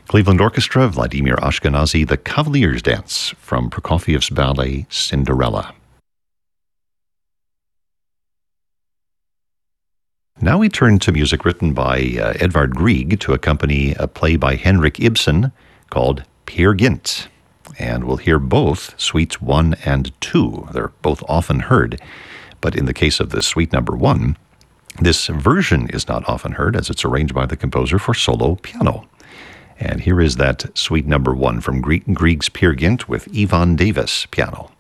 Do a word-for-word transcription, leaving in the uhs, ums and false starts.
Cleveland Orchestra, Vladimir Ashkenazy, The Cavalier's Dance from Prokofiev's ballet Cinderella. Now we turn to music written by uh, Edvard Grieg to accompany a play by Henrik Ibsen called Peer Gynt. And we'll hear both Suites one and two. They're both often heard, but in the case of the Suite number one, this version is not often heard as it's arranged by the composer for solo piano. And here is that Suite number one from Grieg's Peer Gynt with Ivan Davis piano.